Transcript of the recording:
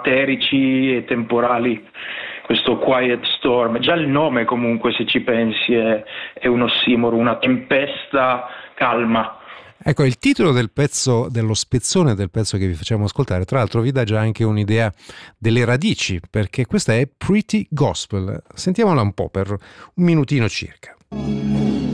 materici e temporali, questo quiet storm. Già il nome comunque, se ci pensi, è un ossimoro, una tempesta calma. Ecco, il titolo del pezzo, dello spezzone del pezzo che vi facciamo ascoltare, tra l'altro vi dà già anche un'idea delle radici, perché questa è Pretty Gospel. Sentiamola un po' per un minutino circa.